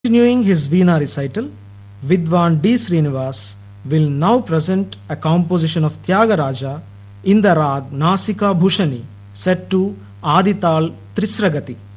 Continuing his Veena recital, Vidwan D. Srinivas will now present a composition of Tyagaraja in the rag Nasika Bhushani set to Adital Trisragati.